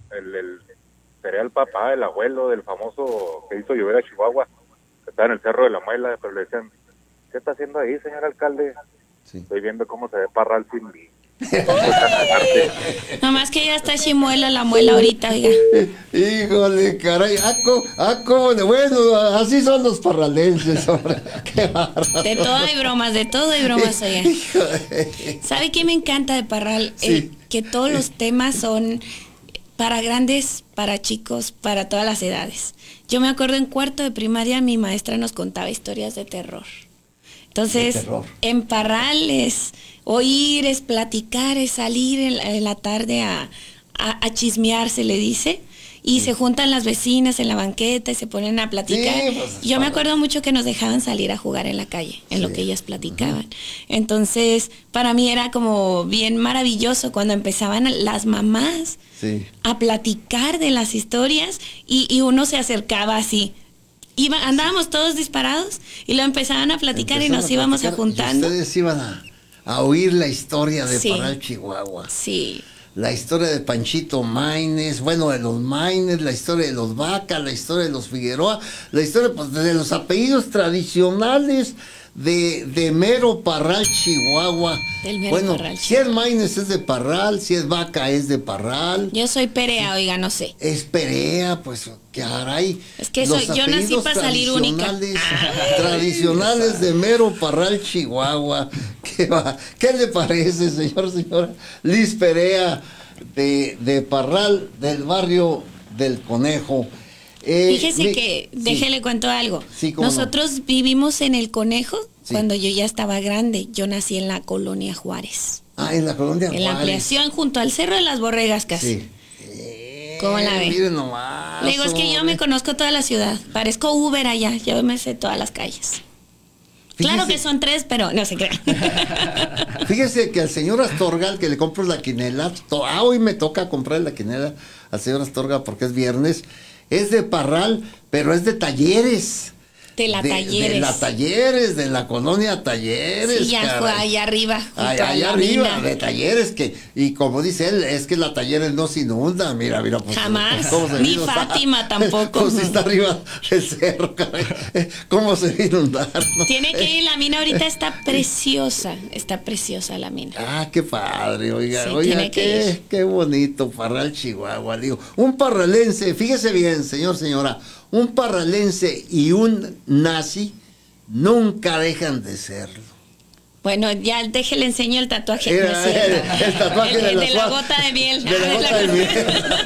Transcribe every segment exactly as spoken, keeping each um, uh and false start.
el, el sería el papá, el abuelo del famoso que hizo llover a Chihuahua, que estaba en el Cerro de la Muela, pero le decían, ¿qué está haciendo ahí, señor alcalde? Sí. Estoy viendo cómo se ve Parral sin mí. Nomás que ya está chimuela la muela ahorita, oiga. Híjole, caray, ah, cómo, ah, cómo de bueno, así son los parralenses, hombre. Qué bárbaro. De todo hay bromas, de todo hay bromas, oiga. ¿Sabe qué me encanta de Parral? Sí. El, que todos los temas son para grandes, para chicos, para todas las edades. Yo me acuerdo en cuarto de primaria mi maestra nos contaba historias de terror. Entonces, de terror. En Parral es oír, es platicar, es salir en la, en la tarde a, a, a chismear, se le dice, y sí. Se juntan las vecinas en la banqueta y se ponen a platicar. Sí, pues, yo me acuerdo mucho que nos dejaban salir a jugar en la calle, en sí. Lo que ellas platicaban. Uh-huh. Entonces, para mí era como bien maravilloso cuando empezaban las mamás sí. A platicar de las historias y, y uno se acercaba así. Iba, andábamos todos disparados y luego empezaban a platicar empezaban y nos a íbamos a juntando. Y ustedes iban a, a oír la historia de sí. Parral, Chihuahua. Sí. La historia de Panchito Maínez, bueno, de los Maínez, la historia de los Vaca, la historia de los Figueroa, la historia pues, de los apellidos tradicionales de, de mero Parral, Chihuahua. Del mero bueno, Parral, si es Maínez es de Parral, si es Vaca es de Parral. Yo soy Perea, oiga, no sé. Es Perea, pues, caray. Es que soy, yo nací para salir única. Tradicionales de mero Parral, Chihuahua. ¿Qué, va? ¿Qué le parece, señor, señora? Liz Perea, de, de Parral, del barrio del Conejo. Eh, Fíjese mi, que, déjele sí. Cuento algo. Sí, Nosotros no? vivimos en el Conejo sí. Cuando yo ya estaba grande. Yo nací en la colonia Juárez. Ah, en la colonia Juárez. En la ampliación junto al Cerro de las Borregas casi. Sí. ¿Cómo la ve? Miren nomás. Le digo, es que yo me conozco toda la ciudad. Parezco Uber allá. Yo me sé todas las calles. Fíjese, claro que son tres, pero no se crean. Fíjese que al señor Astorga, al que le compro la quinela, to, ah, hoy me toca comprar la quinela al señor Astorga porque es viernes. Es de Parral, pero es de Talleres. De la de, Talleres. De la Talleres, de la colonia Talleres. Sí, ya fue allá arriba. Allá, allá arriba, mina. De Talleres, que, y como dice él, es que la Talleres no se inunda. Mira, mira. Pues, jamás. Ni Fátima está, tampoco. Como si está arriba del cerro, caray. ¿Cómo se va a inundar? ¿No? Tiene que ir, la mina ahorita está preciosa. Está preciosa la mina. Ah, qué padre, oiga. Sí, oiga, qué, qué bonito, Parral, Chihuahua. Digo, un parralense, fíjese bien, señor, señora. Un parralense y un nazi nunca dejan de serlo. Bueno, ya déjele enseño el tatuaje. Era, no es el, el tatuaje el, de, de la gota de miel. De la gota de miel.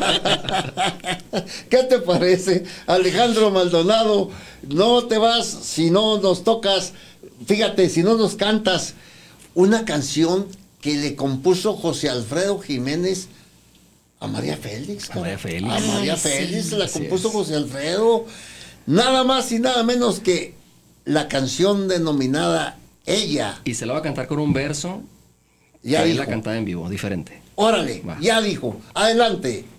¿Qué te parece, Alejandro Maldonado? No te vas si no nos tocas, fíjate, si no nos cantas una canción que le compuso José Alfredo Jiménez a María Félix. A María Félix. A María Ay, Félix sí, la compuso es. José Alfredo. Nada más y nada menos que la canción denominada Ella. Y se la va a cantar con un verso. Ya que dijo. la cantada en vivo, diferente. Órale, va. Ya dijo. Adelante.